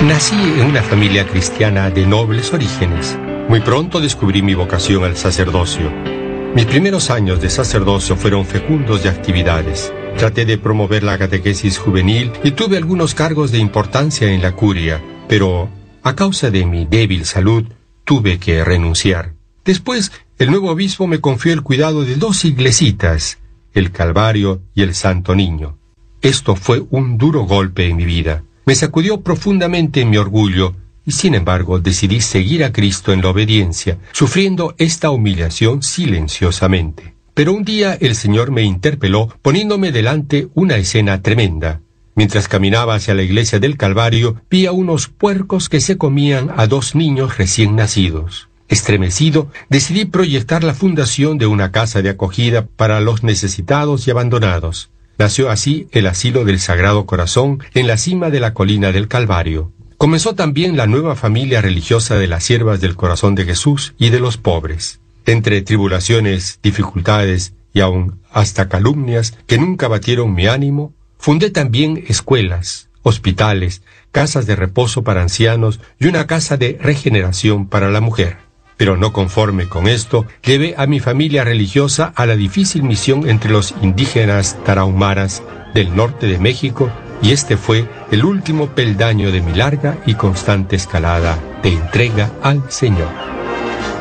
Nací en una familia cristiana de nobles orígenes. Muy pronto descubrí mi vocación al sacerdocio. Mis primeros años de sacerdocio fueron fecundos de actividades. Traté de promover la catequesis juvenil y tuve algunos cargos de importancia en la curia, pero a causa de mi débil salud tuve que renunciar. Después, el nuevo obispo me confió el cuidado de 2 iglesitas, el Calvario y el Santo Niño. Esto fue un duro golpe en mi vida. Me sacudió profundamente mi orgullo y, sin embargo, decidí seguir a Cristo en la obediencia, sufriendo esta humillación silenciosamente. Pero un día el Señor me interpeló poniéndome delante una escena tremenda. Mientras caminaba hacia la iglesia del Calvario, vi a unos puercos que se comían a 2 niños recién nacidos. Estremecido, decidí proyectar la fundación de una casa de acogida para los necesitados y abandonados. Nació así el Asilo del Sagrado Corazón en la cima de la colina del Calvario. Comenzó también la nueva familia religiosa de las siervas del Corazón de Jesús y de los pobres. Entre tribulaciones, dificultades y aún hasta calumnias que nunca batieron mi ánimo, fundé también escuelas, hospitales, casas de reposo para ancianos y una casa de regeneración para la mujer. Pero no conforme con esto, llevé a mi familia religiosa a la difícil misión entre los indígenas tarahumaras del norte de México, y este fue el último peldaño de mi larga y constante escalada de entrega al Señor.